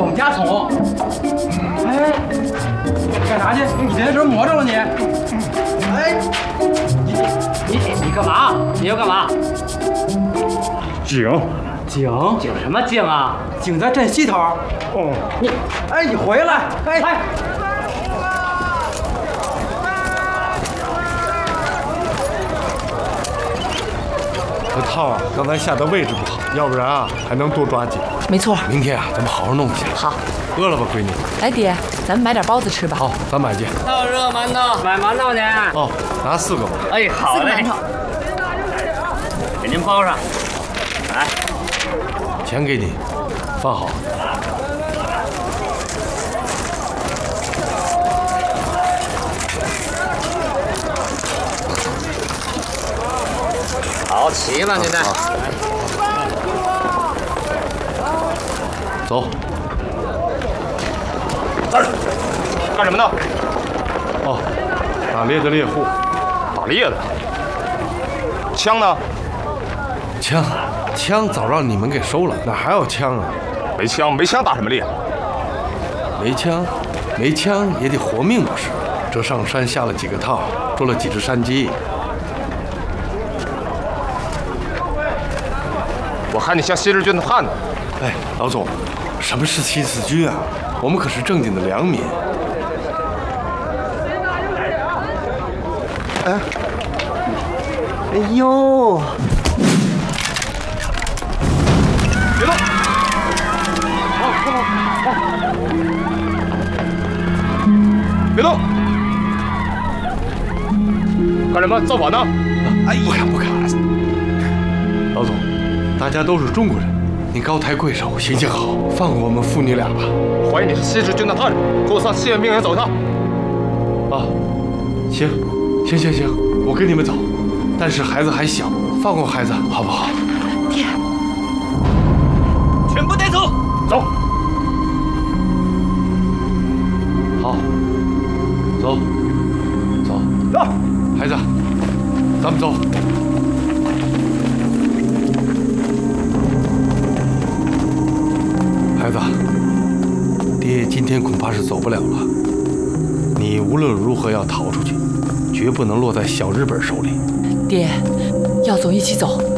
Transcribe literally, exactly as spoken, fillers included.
往家冲。哎，干啥去？你这是摸着了你？哎，你你你你干嘛？你要干嘛？ 警。 警警什么警啊？警在镇西头。 哦。 你，哎，你回来！哎哎。 这套啊，刚才下的位置不好，要不然啊还能多抓几个。 没错， 明天啊，咱们好好弄一下。 好， 饿了吧，闺女？ 来，爹，咱们买点包子吃吧。 好，咱买去。 豆热馒头，买馒头呢？ 哦，拿四个吧。 哎，好嘞。 四个馒头， 给您包上。来， 钱给你，放好。 好，齐了，现在。 走。 站住！干什么呢？ 哦，打猎的猎户。 打猎的。枪呢？ 枪，枪早让你们给收了，哪还有枪啊？ 没枪，没枪打什么猎？ 没枪，没枪也得活命不是？这上山下了几个套，捉了几只山鸡。 我看你像新四军的汉子。 哎，老总，什么是新四军啊？我们可是正经的良民。 哎，哎呦！ 别动！好，好，好，别动！干什么？造反呢？ 哎，不敢不敢。老总。 大家都是中国人，您高抬贵手，行行好，放过我们父女俩吧。 怀疑你是新四军的汉人，给我上县命营走一趟。 啊，行，行行行，我跟你们走，但是孩子还小，放过孩子好不好？ 爹， 全部带走， 走。 好，走，走， 走， 孩子，咱们走。 孩子，爹今天恐怕是走不了了。你无论如何要逃出去，绝不能落在小日本手里。 爹，要走一起走。